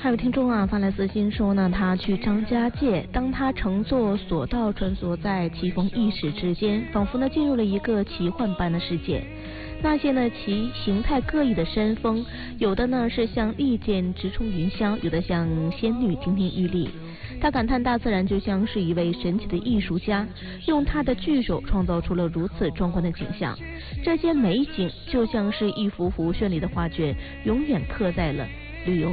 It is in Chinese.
还有听众啊发来私信说呢，他去张家界，当他乘坐索道穿梭在奇峰异石之间，仿佛呢进入了一个奇幻般的世界。那些呢其形态各异的山峰，有的呢是像利剑直冲云霄，有的像仙女亭亭玉立。他感叹大自然就像是一位神奇的艺术家，用他的巨手创造出了如此壮观的景象。这些美景就像是一幅幅绚丽的画卷，永远刻在了旅游